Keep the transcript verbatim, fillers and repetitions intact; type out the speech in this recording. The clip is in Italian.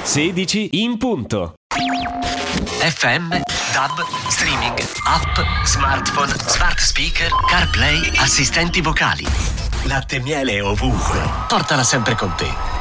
sedici in punto. F M, D A B, streaming, app, smartphone, smart speaker, CarPlay, assistenti vocali. Latte e miele ovunque. Portala sempre con te.